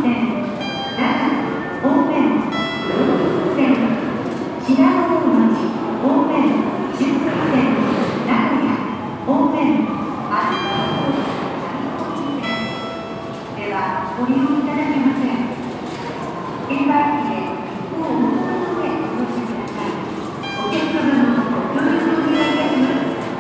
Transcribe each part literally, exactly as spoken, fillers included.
線、長野方面、線、白子町方面、中部線、名古屋方面、丸太線、ではご利用いただけません。券売機で切符をお持ちの上お越しください。お客様のご協力をお願いいたします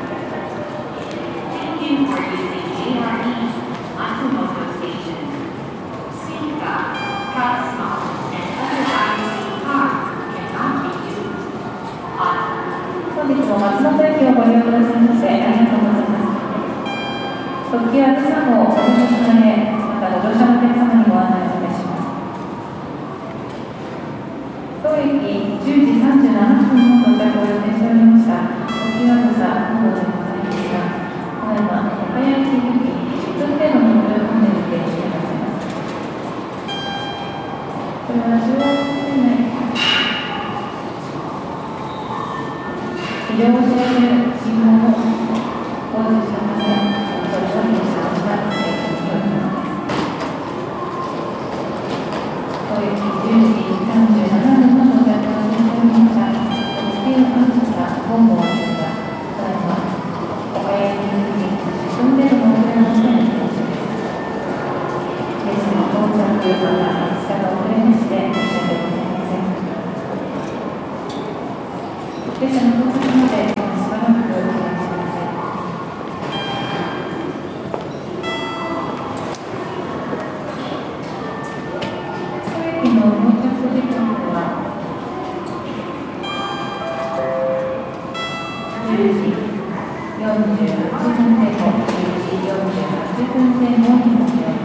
。Thank you for using J R E's Matsumoto Station. Suica, Cosmo, and other I C cards cannot be used. On 本日も松本駅をご利用くださいましてありがとうございます。特急あずさ号お乗りつなげ、またご乗車のお客様にご案内をいたします。当駅じゅうじさんじゅうななふんの到着を予定しておりました特急あずさ号でございますが、ただいま岡谷駅行きじゅっぷん程度の乗り込んで予定していらっしゃいます。これは中央線内非常を知らせる信号を工事したため、それを利用したした駅によるものです。当駅じゅうじさんじゅうななふんの到着を予定しておりました特急あずさご号ですが、ただいま岡谷駅行きじゅっぷん程度の遅れをしております。列車の到着また列車が遅れまして申し訳ございません。列車の到着までしばらくお待ちください。当駅の到着時刻はじゅうじよんじゅうはっぷん程度、じゅうじよんじゅうはっぷん程度になります。